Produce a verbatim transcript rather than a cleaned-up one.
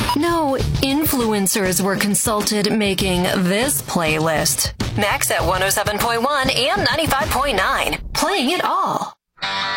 No influencers were consulted making this playlist. Max at one oh seven point one and ninety-five point nine. Playing it all.